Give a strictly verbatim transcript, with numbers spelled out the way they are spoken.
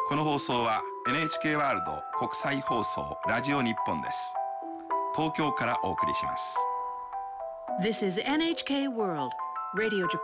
この放送は エヌエイチケー ワールド国際放送ラジオ日本です。東京からお送りします。 This is エヌエイチケー World Radio Japan